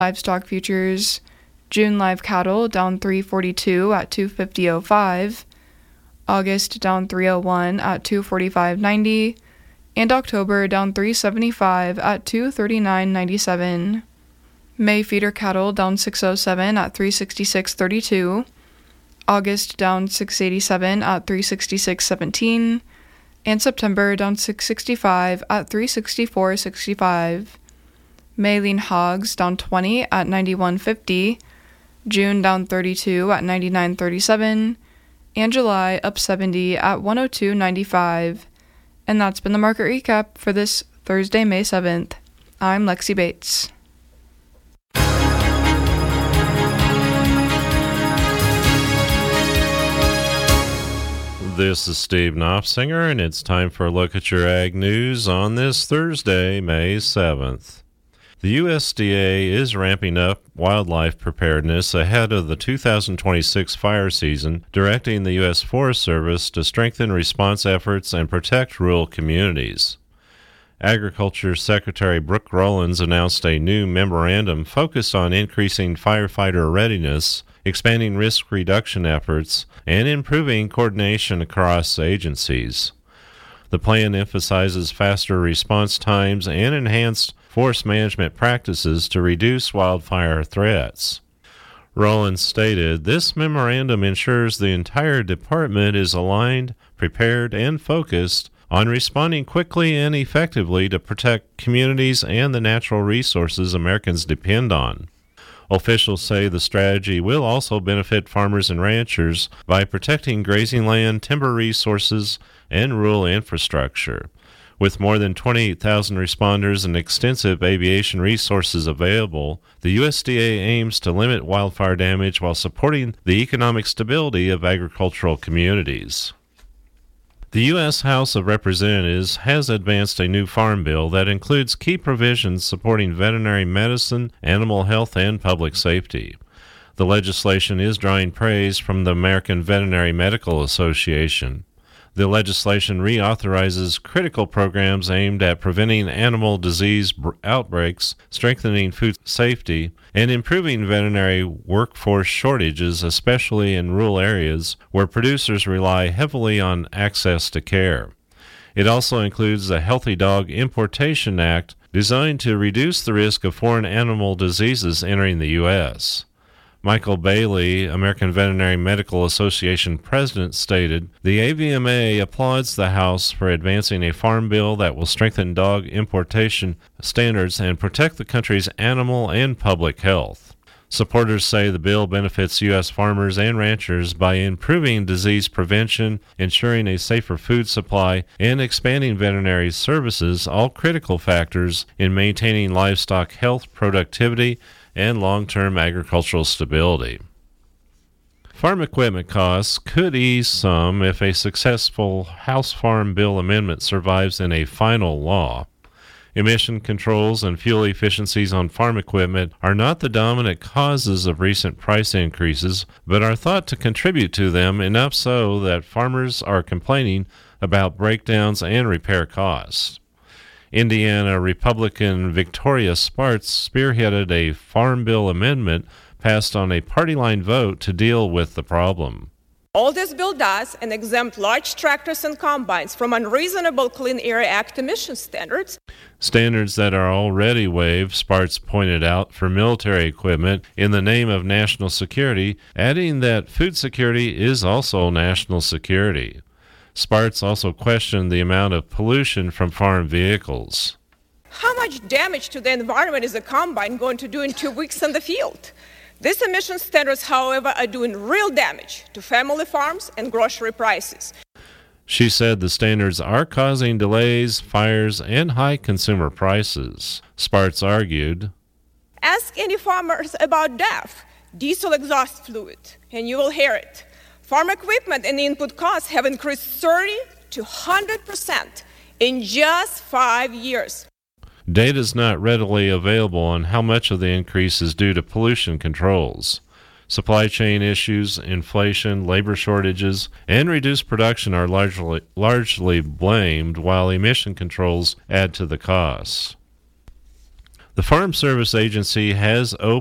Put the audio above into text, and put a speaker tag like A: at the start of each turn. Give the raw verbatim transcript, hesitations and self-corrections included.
A: Livestock futures, June live cattle down three forty-two at two fifty oh five, August down three oh one at two forty-five ninety, and October down three seventy-five at two thirty-nine ninety-seven. May feeder cattle down six oh seven at three sixty-six thirty-two, August down six eighty-seven at three sixty-six seventeen, and September down six sixty-five at three sixty-four sixty-five. May lean hogs down twenty at ninety-one fifty, June down thirty-two at ninety-nine thirty-seven, and July up seventy at one oh two ninety-five. And that's been the market recap for this Thursday, May seventh. I'm Lexi Bates.
B: This is Steve Knopfsinger, and it's time for a look at your ag news on this Thursday, May seventh. The U S D A is ramping up wildlife preparedness ahead of the two thousand twenty-six fire season, directing the U S Forest Service to strengthen response efforts and protect rural communities. Agriculture Secretary Brooke Rollins announced a new memorandum focused on increasing firefighter readiness, expanding risk reduction efforts, and improving coordination across agencies. The plan emphasizes faster response times and enhanced forest management practices to reduce wildfire threats. Rollins stated, "This memorandum ensures the entire department is aligned, prepared, and focused on responding quickly and effectively to protect communities and the natural resources Americans depend on." Officials say the strategy will also benefit farmers and ranchers by protecting grazing land, timber resources, and rural infrastructure. With more than twenty-eight thousand responders and extensive aviation resources available, the U S D A aims to limit wildfire damage while supporting the economic stability of agricultural communities. The U S House of Representatives has advanced a new farm bill that includes key provisions supporting veterinary medicine, animal health, and public safety. The legislation is drawing praise from the American Veterinary Medical Association. The legislation reauthorizes critical programs aimed at preventing animal disease outbreaks, strengthening food safety, and improving veterinary workforce shortages, especially in rural areas where producers rely heavily on access to care. It also includes the Healthy Dog Importation Act, designed to reduce the risk of foreign animal diseases entering the U S Michael Bailey, American Veterinary Medical Association president, stated, "The A V M A applauds the House for advancing a farm bill that will strengthen dog importation standards and protect the country's animal and public health." Supporters say the bill benefits U S farmers and ranchers by improving disease prevention, ensuring a safer food supply, and expanding veterinary services, all critical factors in maintaining livestock health, productivity, and long-term agricultural stability. Farm equipment costs could ease some if a successful House Farm Bill amendment survives in a final law. Emission controls and fuel efficiencies on farm equipment are not the dominant causes of recent price increases, but are thought to contribute to them, enough so that farmers are complaining about breakdowns and repair costs. Indiana Republican Victoria Spartz spearheaded a Farm Bill amendment passed on a party-line vote to deal with the problem.
C: All this bill does is exempt large tractors and combines from unreasonable Clean Air Act emission standards.
B: Standards that are already waived, Spartz pointed out, for military equipment in the name of national security, adding that food security is also national security. Spartz also questioned the amount of pollution from farm vehicles.
C: How much damage to the environment is a combine going to do in two weeks in the field? These emission standards, however, are doing real damage to family farms and grocery prices.
B: She said the standards are causing delays, fires, and high consumer prices. Spartz argued,
C: "Ask any farmers about D E F, diesel exhaust fluid, and you will hear it. Farm equipment and input costs have increased thirty to one hundred percent in just five years.
B: Data is not readily available on how much of the increase is due to pollution controls. Supply chain issues, inflation, labor shortages, and reduced production are largely, largely blamed, while emission controls add to the costs. The The Farm Service Agency has opened